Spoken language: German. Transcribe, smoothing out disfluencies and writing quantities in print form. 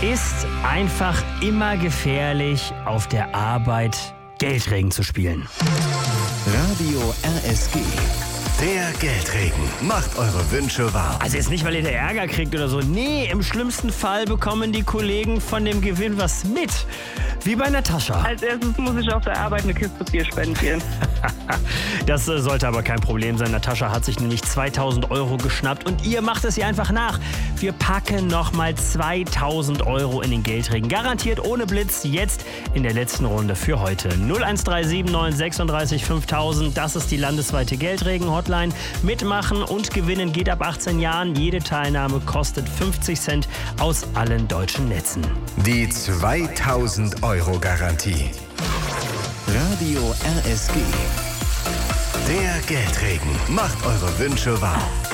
ist einfach immer gefährlich, auf der Arbeit Geldregen zu spielen. Radio RSG. Der Geldregen macht eure Wünsche wahr. Also jetzt nicht, weil ihr da Ärger kriegt oder so. Nee, im schlimmsten Fall bekommen die Kollegen von dem Gewinn was mit. Wie bei Natascha. Als erstes muss ich auf der Arbeit eine Kiste Bier spendieren. Das sollte aber kein Problem sein. Natascha hat sich nämlich 2.000 € geschnappt und ihr macht es ihr einfach nach. Wir packen nochmal 2.000 € in den Geldregen. Garantiert ohne Blitz, jetzt in der letzten Runde für heute. 01379 36 5000, das ist die landesweite Geldregen-Hotline. Mitmachen und gewinnen geht ab 18 Jahren. Jede Teilnahme kostet 50 Cent aus allen deutschen Netzen. Die 2.000 € Garantie. Radio RSG. Der Geldregen macht eure Wünsche wahr.